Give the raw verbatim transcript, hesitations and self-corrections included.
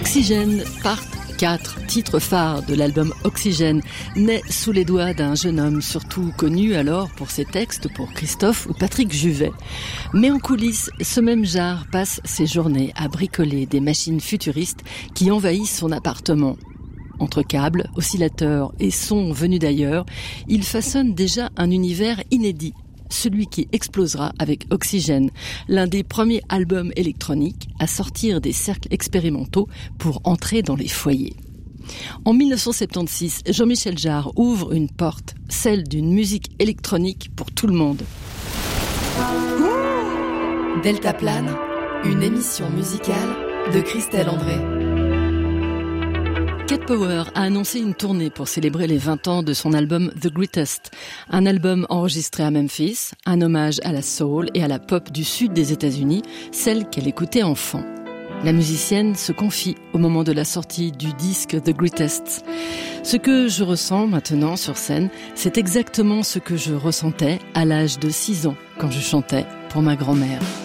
Oxygène, part quatre, titre phare de l'album Oxygène, naît sous les doigts d'un jeune homme surtout connu alors pour ses textes pour Christophe ou Patrick Juvet. Mais en coulisses, ce même Jarre passe ses journées à bricoler des machines futuristes qui envahissent son appartement. Entre câbles, oscillateurs et sons venus d'ailleurs, il façonne déjà un univers inédit. Celui qui explosera avec Oxygène, l'un des premiers albums électroniques à sortir des cercles expérimentaux pour entrer dans les foyers. En dix-neuf cent soixante-seize, Jean-Michel Jarre ouvre une porte, celle d'une musique électronique pour tout le monde. Deltaplane, une émission musicale de Christelle André. Cat Power a annoncé une tournée pour célébrer les vingt ans de son album The Greatest, un album enregistré à Memphis, un hommage à la soul et à la pop du sud des États-Unis, celle qu'elle écoutait enfant. La musicienne se confie au moment de la sortie du disque The Greatest. Ce que je ressens maintenant sur scène, c'est exactement ce que je ressentais à l'âge de six ans quand je chantais pour ma grand-mère.